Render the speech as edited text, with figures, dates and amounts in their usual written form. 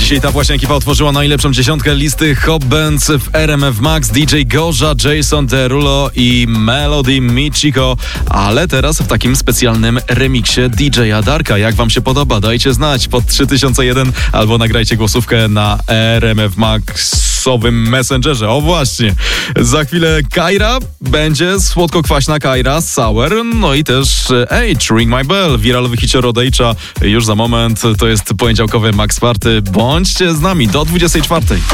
Dzisiaj ta właśnie ekipa otworzyła najlepszą dziesiątkę listy Hot Bands w RMF Max. DJ Gorza, Jason Derulo i Melody Michiko. Ale teraz w takim specjalnym remiksie DJ-a Darka. Jak wam się podoba? Dajcie znać pod 3001 albo nagrajcie głosówkę na RMF Maxowym Messengerze. O właśnie. Za chwilę Kaira będzie słodko-kwaśna Kaira Sour. No i też Age, Ring My Bell, wiralowy hicior od Age'a. Już za moment to jest poniedziałkowy Max Party. Bądźcie z nami do 24.